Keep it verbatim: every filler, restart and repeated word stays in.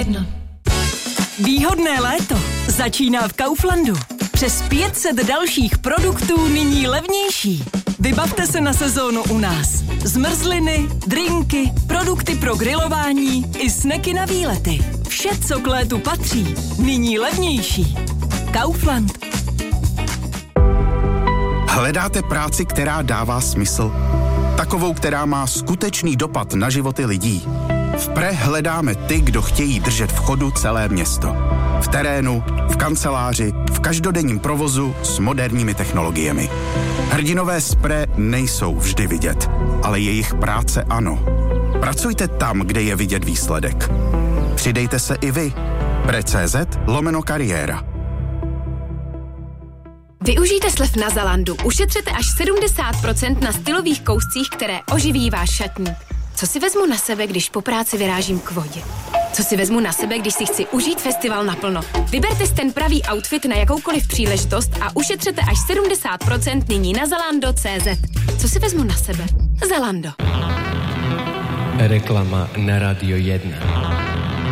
jedna. Výhodné léto začíná v Kauflandu. Přes pět set dalších produktů nyní levnější. Vybavte se na sezónu u nás. Zmrzliny, drinky, produkty pro grilování i sneky na výlety. Vše, co k létu patří, nyní levnější. Kaufland. Hledáte práci, která dává smysl? Takovou, která má skutečný dopad na životy lidí? V Pre hledáme ty, kdo chtějí držet v chodu celé město. V terénu, v kanceláři, v každodenním provozu s moderními technologiemi. Hrdinové z Pre nejsou vždy vidět, ale jejich práce ano. Pracujte tam, kde je vidět výsledek. Přidejte se i vy. Pre.cz lomeno kariéra. Využijte slev na Zalandu. Ušetřete až sedmdesát procent na stylových kouscích, které oživí váš šatník. Co si vezmu na sebe, když po práci vyrážím k vodě? Co si vezmu na sebe, když si chci užít festival naplno? Vyberte si ten pravý outfit na jakoukoliv příležitost a ušetřete až sedmdesát procent nyní na zalando tečka cé zet. Co si vezmu na sebe? Zalando. Reklama na Radio jedna.